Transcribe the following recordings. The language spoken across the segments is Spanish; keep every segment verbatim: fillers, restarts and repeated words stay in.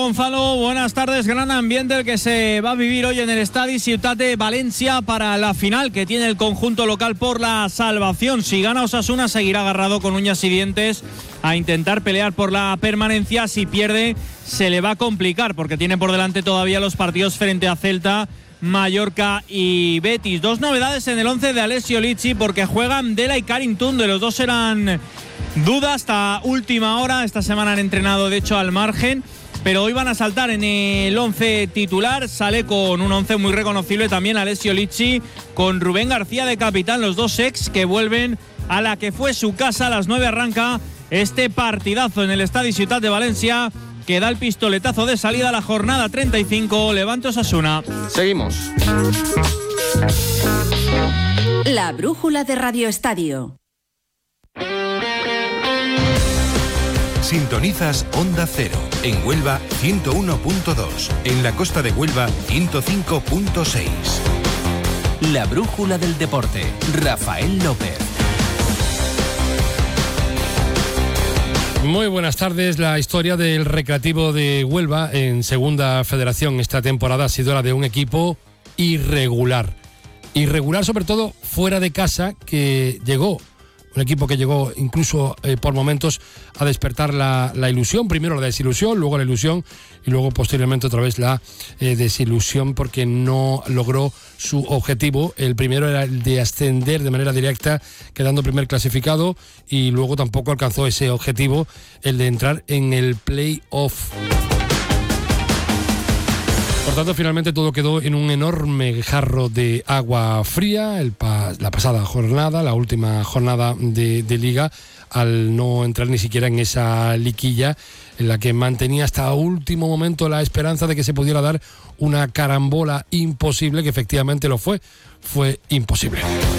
Gonzalo, buenas tardes. Gran ambiente el que se va a vivir hoy en el Estadi Ciutat de Valencia para la final que tiene el conjunto local por la salvación. Si gana Osasuna, seguirá agarrado con uñas y dientes a intentar pelear por la permanencia. Si pierde, se le va a complicar porque tiene por delante todavía los partidos frente a Celta, Mallorca y Betis. Dos novedades en el once de Alessio Lizzi porque juegan Dela y Karim Tunde. Los dos eran duda hasta última hora. Esta semana han entrenado de hecho al margen, pero hoy van a saltar en el once titular. Sale con un once muy reconocible también Alessio Lizzi, con Rubén García de capitán, los dos ex que vuelven a la que fue su casa. A las nueve arranca este partidazo en el Estadi Ciutat de Valencia, que da el pistoletazo de salida a la jornada treinta y cinco. Levante Osasuna. Seguimos. La brújula de Radio Estadio. Sintonizas Onda Cero. En Huelva ciento uno punto dos. En la costa de Huelva ciento cinco punto seis. La brújula del deporte. Rafael López. Muy buenas tardes. La historia del Recreativo de Huelva en Segunda Federación esta temporada ha sido la de un equipo irregular. Irregular sobre todo fuera de casa, que llegó, un equipo que llegó incluso eh, por momentos a despertar la, la ilusión. Primero la desilusión, luego la ilusión y luego posteriormente otra vez la eh, desilusión porque no logró su objetivo. El primero era el de ascender de manera directa, quedando primer clasificado, y luego tampoco alcanzó ese objetivo, el de entrar en el play-off. Por tanto, finalmente todo quedó en un enorme jarro de agua fría el pa- la pasada jornada, la última jornada de, de Liga, al no entrar ni siquiera en esa liguilla en la que mantenía hasta último momento la esperanza de que se pudiera dar una carambola imposible, que efectivamente lo fue, fue imposible.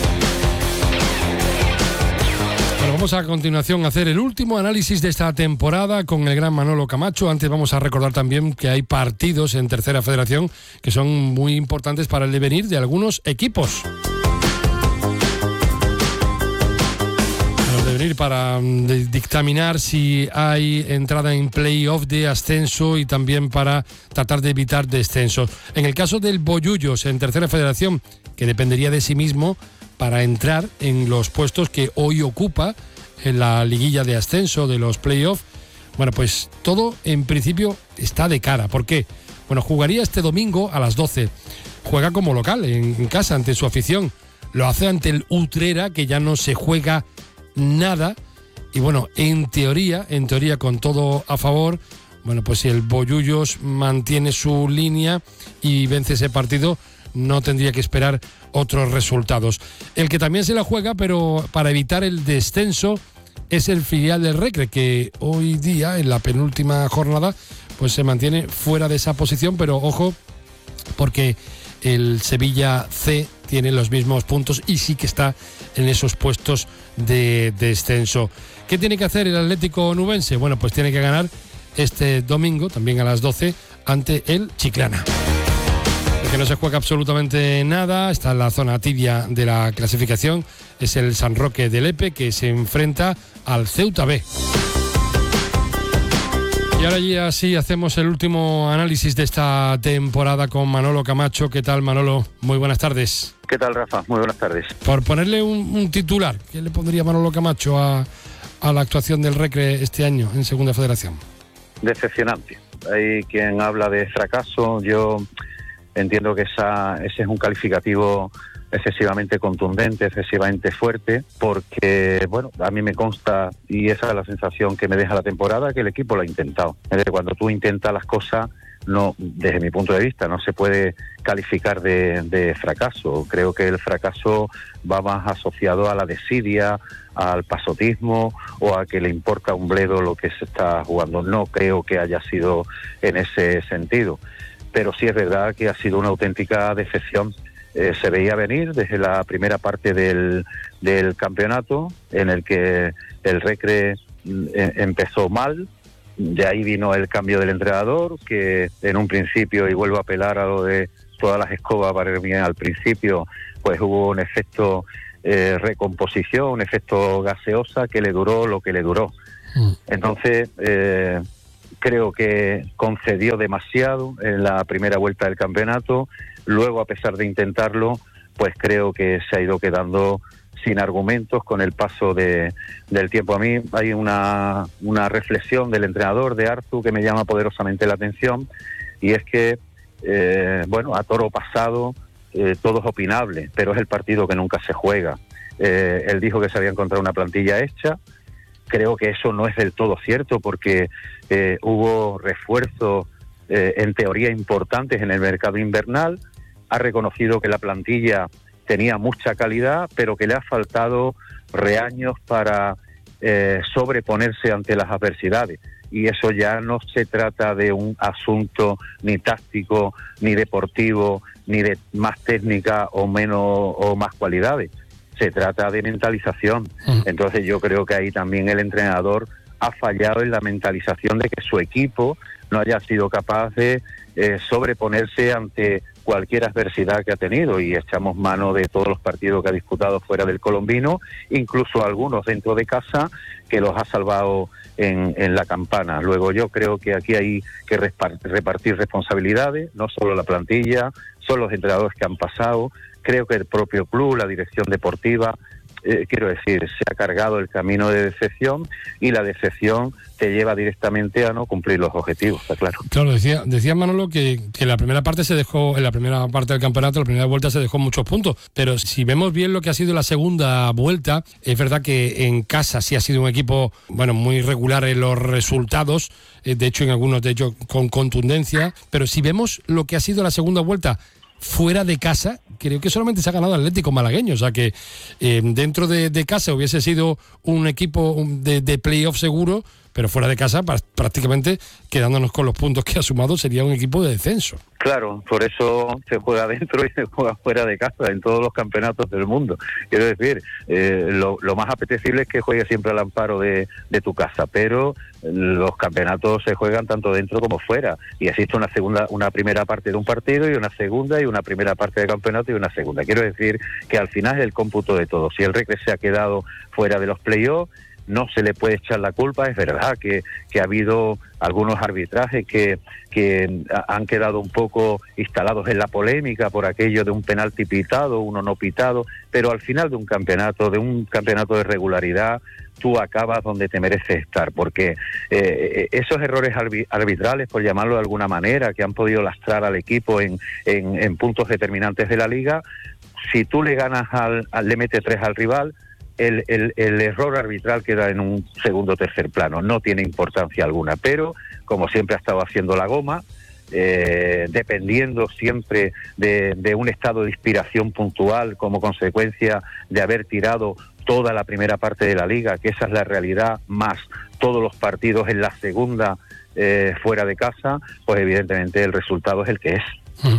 Bueno, vamos a continuación a hacer el último análisis de esta temporada con el gran Manolo Camacho. Antes vamos a recordar también que hay partidos en Tercera Federación que son muy importantes para el devenir de algunos equipos. Para el devenir, para de, dictaminar si hay entrada en play-off de ascenso y también para tratar de evitar descensos. En el caso del Bollullos en Tercera Federación, que dependería de sí mismo para entrar en los puestos que hoy ocupa en la liguilla de ascenso de los play-off, bueno, pues todo en principio está de cara. ¿Por qué? Bueno, jugaría este domingo a las doce. Juega como local, en, en casa, ante su afición. Lo hace ante el Utrera, que ya no se juega nada. Y bueno, en teoría, en teoría con todo a favor, bueno, pues si el Bollullos mantiene su línea y vence ese partido, no tendría que esperar otros resultados. El que también se la juega, pero para evitar el descenso, es el filial del Recre, que hoy día, en la penúltima jornada, pues se mantiene fuera de esa posición, pero ojo, porque el Sevilla C tiene los mismos puntos y sí que está en esos puestos de descenso. ¿Qué tiene que hacer el Atlético Onubense? Bueno, pues tiene que ganar este domingo, también a las doce, ante el Chiclana. El que no se juega absolutamente nada, está en la zona tibia de la clasificación, es el San Roque de Lepe, que se enfrenta al Ceuta B. Y ahora ya sí hacemos el último análisis de esta temporada con Manolo Camacho. ¿Qué tal, Manolo? Muy buenas tardes. ¿Qué tal, Rafa? Muy buenas tardes. Por ponerle un, un titular, ¿qué le pondría Manolo Camacho a, a la actuación del Recre este año en Segunda Federación? Decepcionante. Hay quien habla de fracaso. Yo entiendo que esa, ese es un calificativo excesivamente contundente, excesivamente fuerte, porque, bueno, a mí me consta, y esa es la sensación que me deja la temporada, que el equipo lo ha intentado. Es decir, cuando tú intentas las cosas, no, desde mi punto de vista, no se puede calificar de, de fracaso. Creo que el fracaso va más asociado a la desidia, al pasotismo o a que le importa un bledo lo que se está jugando. No creo que haya sido en ese sentido, pero sí es verdad que ha sido una auténtica decepción. Eh, se veía venir desde la primera parte del, del campeonato, en el que el Recre eh, empezó mal. De ahí vino el cambio del entrenador, que en un principio, y vuelvo a apelar a lo de todas las escobas para mí al principio, pues hubo un efecto eh, recomposición, un efecto gaseosa que le duró lo que le duró. Entonces, eh, creo que concedió demasiado en la primera vuelta del campeonato. Luego, a pesar de intentarlo, pues creo que se ha ido quedando sin argumentos con el paso de, del tiempo. A mí hay una, una reflexión del entrenador de Arzu que me llama poderosamente la atención, y es que, eh, bueno, a toro pasado eh, todo es opinable, pero es el partido que nunca se juega. Eh, él dijo que se había encontrado una plantilla hecha. Creo que eso no es del todo cierto, porque eh, hubo refuerzos eh, en teoría importantes en el mercado invernal. Ha reconocido que la plantilla tenía mucha calidad, pero que le ha faltado reaños para eh, sobreponerse ante las adversidades. Y eso ya no se trata de un asunto ni táctico, ni deportivo, ni de más técnica o menos o más cualidades. Se trata de mentalización. Entonces yo creo que ahí también el entrenador ha fallado en la mentalización de que su equipo no haya sido capaz de eh, sobreponerse ante cualquier adversidad que ha tenido, y echamos mano de todos los partidos que ha disputado fuera del colombino, incluso algunos dentro de casa, que los ha salvado en, en la campana. Luego yo creo que aquí hay que repartir responsabilidades, no solo la plantilla, son los entrenadores que han pasado. Creo que el propio club, la dirección deportiva, eh, quiero decir, se ha cargado el camino de decepción, y la decepción te lleva directamente a no cumplir los objetivos, está claro. Claro, decía, decía Manolo que, que en la primera parte se dejó, en la primera parte del campeonato, la primera vuelta se dejó muchos puntos, pero si vemos bien lo que ha sido la segunda vuelta, es verdad que en casa sí ha sido un equipo, bueno, muy regular en los resultados, eh, de hecho en algunos de ellos con contundencia, pero si vemos lo que ha sido la segunda vuelta fuera de casa, creo que solamente se ha ganado Atlético Malagueño, o sea que eh, dentro de, de casa hubiese sido un equipo de, de playoff seguro, pero fuera de casa, prácticamente quedándonos con los puntos que ha sumado, sería un equipo de descenso. Claro, por eso se juega dentro y se juega fuera de casa en todos los campeonatos del mundo. Quiero decir, eh, lo, lo más apetecible es que juegues siempre al amparo de, de tu casa, pero los campeonatos se juegan tanto dentro como fuera, y existe una segunda, una primera parte de un partido y una segunda, y una primera parte del campeonato y una segunda. Quiero decir que al final es el cómputo de todo. Si el Recre se ha quedado fuera de los playoffs, no se le puede echar la culpa. Es verdad que, que ha habido algunos arbitrajes que, que han quedado un poco instalados en la polémica por aquello de un penalti pitado, uno no pitado, pero al final de un campeonato, de un campeonato de regularidad, tú acabas donde te mereces estar, porque eh, esos errores arbitrales, por llamarlo de alguna manera, que han podido lastrar al equipo en, en, en puntos determinantes de la liga, si tú le ganas al, al le metes tres al rival, El, el, el error arbitral queda en un segundo o tercer plano, no tiene importancia alguna, pero como siempre ha estado haciendo la goma, eh, dependiendo siempre de, de un estado de inspiración puntual como consecuencia de haber tirado toda la primera parte de la liga, que esa es la realidad, más todos los partidos en la segunda eh, fuera de casa, pues evidentemente el resultado es el que es.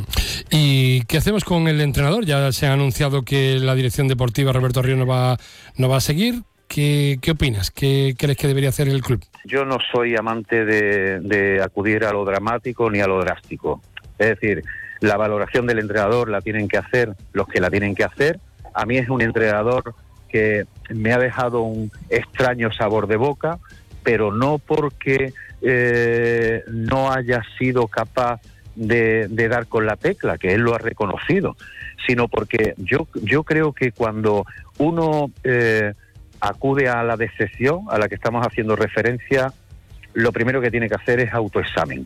¿Y qué hacemos con el entrenador? Ya se ha anunciado que la dirección deportiva Roberto Ríos no va, no va a seguir. ¿Qué, qué opinas? ¿Qué crees que debería hacer el club? Yo no soy amante de, de acudir a lo dramático ni a lo drástico. Es decir, la valoración del entrenador la tienen que hacer los que la tienen que hacer. A mí es un entrenador que me ha dejado un extraño sabor de boca, pero no porque eh, no haya sido capaz De, de dar con la tecla, que él lo ha reconocido, sino porque yo, yo creo que cuando uno eh, acude a la decepción a la que estamos haciendo referencia, lo primero que tiene que hacer es autoexamen.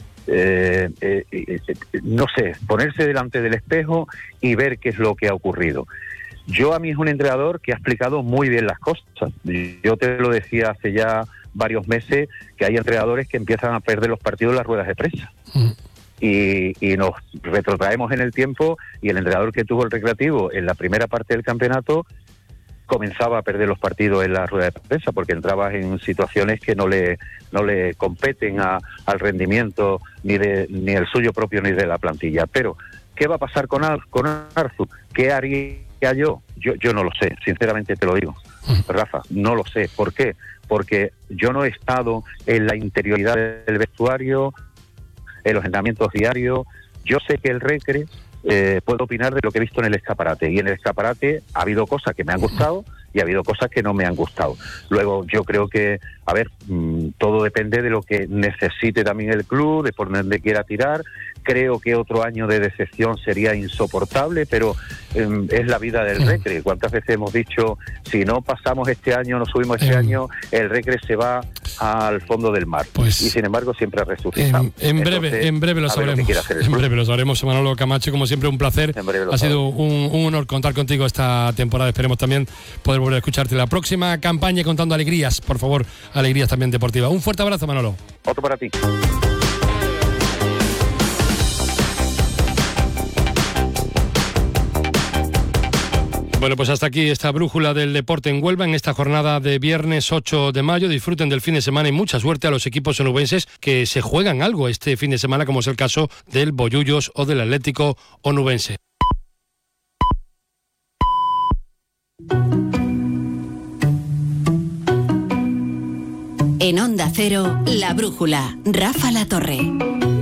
Eh, eh, eh, no sé, ponerse delante del espejo y ver qué es lo que ha ocurrido. Yo a mí es un entrenador que ha explicado muy bien las cosas. Yo te lo decía hace ya varios meses, que hay entrenadores que empiezan a perder los partidos en las ruedas de prensa. Mm. Y, y nos retrotraemos en el tiempo, y el entrenador que tuvo el Recreativo en la primera parte del campeonato comenzaba a perder los partidos en la rueda de prensa, porque entraba en situaciones que no le no le competen a, al rendimiento ni de ni el suyo propio ni de la plantilla. Pero ¿qué va a pasar con, Ar, con Arzu? ¿Qué haría yo? yo? Yo no lo sé, sinceramente te lo digo, Rafa, no lo sé. ¿Por qué? Porque yo no he estado en la interioridad del vestuario, en los entrenamientos diarios. Yo sé que el Recre, eh, puedo opinar de lo que he visto en el escaparate, y en el escaparate ha habido cosas que me han gustado y ha habido cosas que no me han gustado. Luego yo creo que, a ver, mmm, todo depende de lo que necesite también el club, de por donde quiera tirar. Creo que otro año de decepción sería insoportable, pero eh, es la vida del Recre. ¿Cuántas veces hemos dicho, si no pasamos este año, no subimos este eh, año, el Recre se va al fondo del mar? Pues, y sin embargo siempre ha resucitado. En, en breve, Entonces, en breve lo sabremos. En breve lo sabremos, Manolo Camacho, como siempre un placer. Ha sido un, un honor contar contigo esta temporada. Esperemos también poder volver a escucharte la próxima campaña contando alegrías, por favor, alegrías también deportivas. Un fuerte abrazo, Manolo. Otro para ti. Bueno, pues hasta aquí esta brújula del deporte en Huelva en esta jornada de viernes ocho de mayo. Disfruten del fin de semana y mucha suerte a los equipos onubenses que se juegan algo este fin de semana, como es el caso del Bollullos o del Atlético Onubense. En Onda Cero, La Brújula, Rafa La Torre.